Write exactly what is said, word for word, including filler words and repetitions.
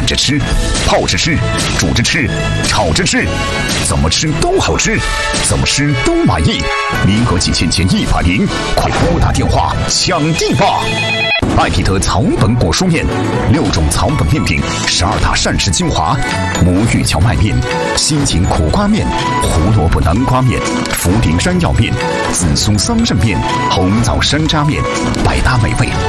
拌着吃，泡着吃，煮着吃，炒着吃，怎么吃都好吃，怎么吃都满意。民和几千千一百零，快拨打电话抢地吧！艾彼得草本果蔬面，六种草本面品，十二大膳食精华，魔芋荞麦面，心情苦瓜面，胡萝卜南瓜面，福鼎山药面，紫苏桑葚面，红枣山楂面，百搭美味。